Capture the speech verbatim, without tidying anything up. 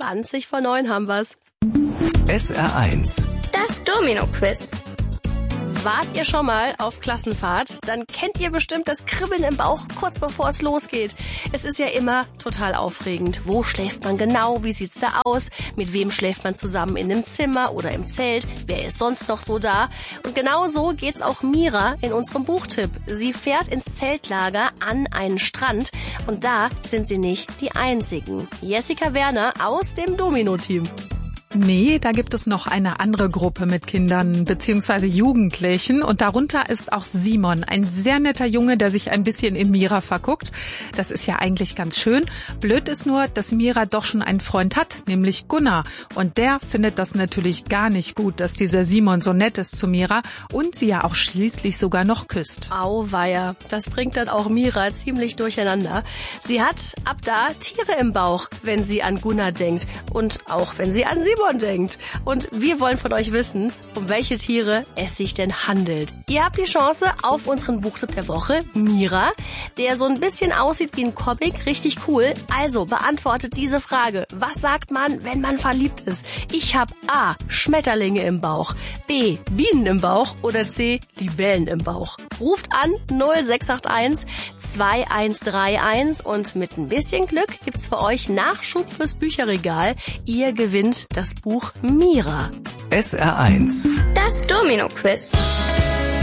zwanzig vor neun haben wir's. S R eins. Das Domino-Quiz. Wart ihr schon mal auf Klassenfahrt? Dann kennt ihr bestimmt das Kribbeln im Bauch kurz bevor es losgeht. Es ist ja immer total aufregend. Wo schläft man genau? Wie sieht's da aus? Mit wem schläft man zusammen in einem Zimmer oder im Zelt? Wer ist sonst noch so da? Und genau so geht's auch Mira in unserem Buchtipp. Sie fährt ins Zeltlager an einen Strand und da sind sie nicht die Einzigen. Jessica Werner aus dem Domino-Team. Nee, da gibt es noch eine andere Gruppe mit Kindern bzw. Jugendlichen und darunter ist auch Simon, ein sehr netter Junge, der sich ein bisschen in Mira verguckt. Das ist ja eigentlich ganz schön. Blöd ist nur, dass Mira doch schon einen Freund hat, nämlich Gunnar. Und der findet das natürlich gar nicht gut, dass dieser Simon so nett ist zu Mira und sie ja auch schließlich sogar noch küsst. Auweia, das bringt dann auch Mira ziemlich durcheinander. Sie hat ab da Tiere im Bauch, wenn sie an Gunnar denkt und auch wenn sie an Simon denkt. Und wir wollen von euch wissen, um welche Tiere es sich denn handelt. Ihr habt die Chance auf unseren Buchtipp der Woche, Mira, der so ein bisschen aussieht wie ein Comic, richtig cool. Also beantwortet diese Frage. Was sagt man, wenn man verliebt ist? Ich habe A, Schmetterlinge im Bauch, B, Bienen im Bauch oder C, Libellen im Bauch. Ruft an null sechs acht eins zwei eins drei eins und mit ein bisschen Glück gibt's für euch Nachschub fürs Bücherregal. Ihr gewinnt das Buch Mira. S R eins. Das Domino-Quiz.